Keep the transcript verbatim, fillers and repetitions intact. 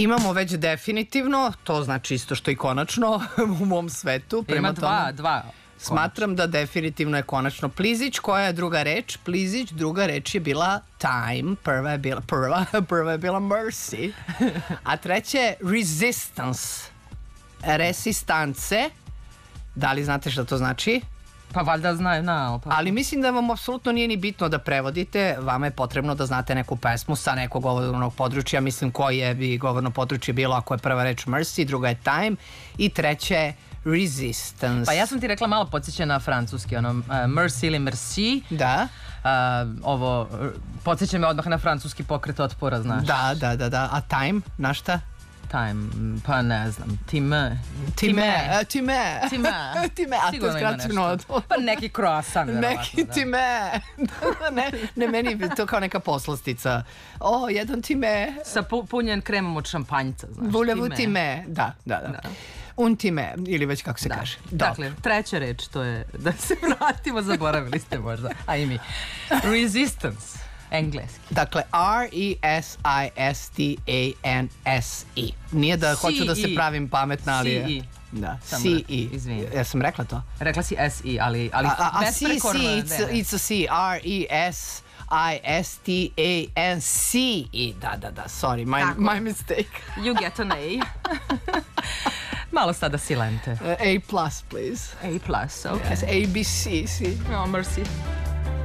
Imamo već definitivno, to znači isto što i konačno u mom svetu. Ima dva, dva. Smatram da definitivno je konačno plizić. Koja je druga reč? Plizić, druga reč je bila time, prva je bila, prva, prva je bila mercy, a treća je resistance. Resistance. Da li znate šta to znači? Pa valjda znaju, na, pa. Ali mislim da vam apsolutno nije ni bitno da prevodite, vama je potrebno da znate neku pesmu sa nekog govornog područja, mislim koje bi govorno područje bilo ako je prva reč mercy, druga je time i treća je resistance. Pa ja sam ti rekla malo podsjeća na francuski, ono, uh, mercy ili merci. Da. Uh, ovo, podsjeća me odmah na francuski pokret otpora, znaš. Da, da, da, da. A time, na šta? Time, pa ne znam, time. Time, time. Time. Time, a to je skraćeno od... Pa neki croissant, verovatno. Neki time. ne, ne, meni je to kao neka poslastica. O, jedan time. Sa pu, punjen kremom od šampanjca, znaš. Voulez-vous time. Da, da, da. da. Un time, ili već kako se da. kaže. Dakle, treća reč, to je, da se vratimo, zaboravili ste možda, a i mi. Resistance. Engleski. Dakle, R E S I S T A N S E. Nije da hoću da se pravim pametna, ali je... C E. Da, C E. Izvini. Ja sam rekla to? Rekla si S E, ali, ali besprekorno je. A C, C, it's a C. R E S I S T A N C E. Da, da, da, sorry, my, my mistake. You get an A. Malo sada silente. Uh, A plus, please. A plus, okay. Yes, A, B, C, C. No, mercy.